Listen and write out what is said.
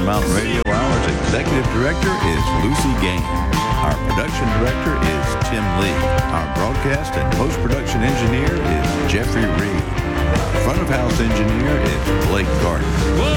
Mountain Radio Hour's Executive Director is Lucy Gaines. Our Production Director is Tim Lee. Our Broadcast and Post-Production Engineer is Jeffrey Reed. Our Front of House Engineer is Blake Gardner.